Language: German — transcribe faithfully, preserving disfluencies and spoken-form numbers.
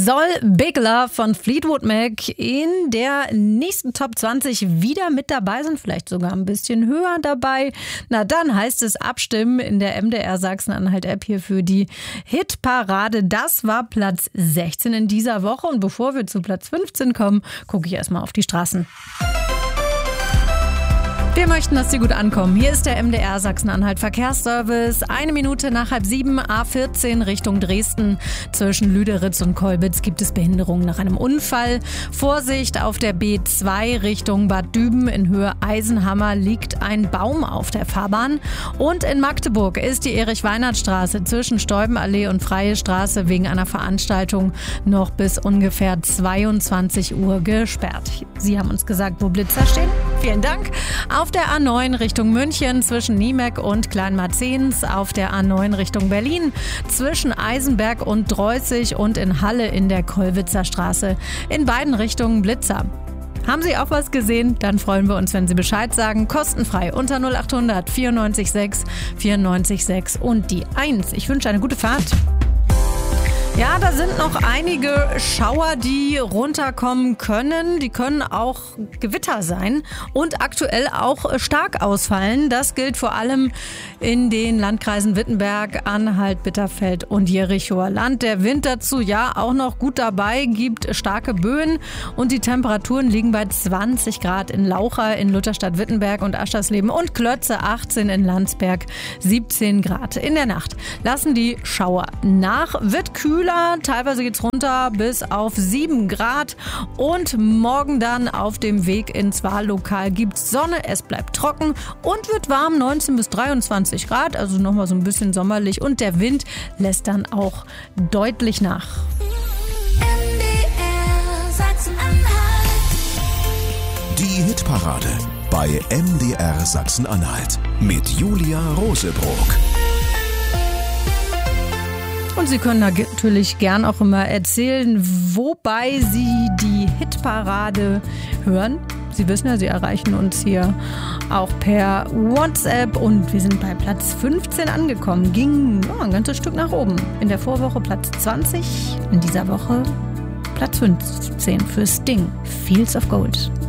soll Big Love von Fleetwood Mac in der nächsten Top zwanzig wieder mit dabei sein, vielleicht sogar ein bisschen höher dabei. Na dann heißt es abstimmen in der M D R Sachsen-Anhalt-App hier für die Hitparade. Das war Platz sechzehn in dieser Woche und bevor wir zu Platz fünfzehn kommen, gucke ich erstmal auf die Straßen. Wir möchten, dass Sie gut ankommen. Hier ist der M D R Sachsen-Anhalt Verkehrsservice. Eine Minute nach halb sieben, A vierzehn Richtung Dresden. Zwischen Lüderitz und Kolbitz gibt es Behinderungen nach einem Unfall. Vorsicht auf der B zwei Richtung Bad Düben in Höhe Eisenhammer liegt ein Baum auf der Fahrbahn. Und in Magdeburg ist die Erich-Weinert-Straße zwischen Steubenallee und Freie Straße wegen einer Veranstaltung noch bis ungefähr zweiundzwanzig Uhr gesperrt. Sie haben uns gesagt, wo Blitzer stehen. Vielen Dank. Auf der A neun Richtung München zwischen Niemek und Kleinmarzens, auf der A neun Richtung Berlin zwischen Eisenberg und Dreußig und in Halle in der Kollwitzer Straße. In beiden Richtungen Blitzer. Haben Sie auch was gesehen? Dann freuen wir uns, wenn Sie Bescheid sagen. Kostenfrei unter null acht hundert vierundneunzig sechs vierundneunzig sechs und die eins. Ich wünsche eine gute Fahrt. Ja, da sind noch einige Schauer, die runterkommen können. Die können auch Gewitter sein und aktuell auch stark ausfallen. Das gilt vor allem in den Landkreisen Wittenberg, Anhalt, Bitterfeld und Jerichoer Land. Der Wind dazu ja auch noch gut dabei, gibt starke Böen und die Temperaturen liegen bei zwanzig Grad in Laucha, in Lutherstadt-Wittenberg und Aschersleben und Klötze, achtzehn in Landsberg, siebzehn Grad. In der Nacht lassen die Schauer nach, wird kühl. Teilweise geht's runter bis auf sieben Grad und morgen dann auf dem Weg ins Wahllokal gibt's Sonne, es bleibt trocken und wird warm, neunzehn bis dreiundzwanzig Grad, also nochmal so ein bisschen sommerlich und der Wind lässt dann auch deutlich nach. M D R Sachsen-Anhalt. Die Hitparade bei M D R Sachsen-Anhalt mit Julia Rosebrock. Und Sie können natürlich gern auch immer erzählen, wobei Sie die Hitparade hören. Sie wissen ja, Sie erreichen uns hier auch per WhatsApp und wir sind bei Platz fünfzehn angekommen. Ging ja, ein ganzes Stück nach oben. In der Vorwoche Platz zwanzig, in dieser Woche Platz fünfzehn für Sting, Fields of Gold.